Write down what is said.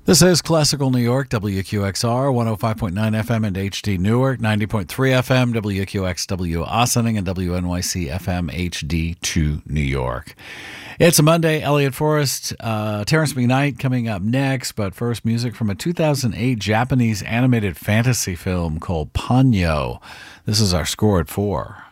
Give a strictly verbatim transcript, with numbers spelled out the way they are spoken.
This is Classical New York, W Q X R, one oh five point nine F M and H D Newark, ninety point three F M, W Q X W Ossining, and W N Y C F M H D two New York. It's a Monday. Elliot Forrest, uh, Terrence McKnight coming up next, but first music from a two thousand eight Japanese animated fantasy film called Ponyo. This is our score at four.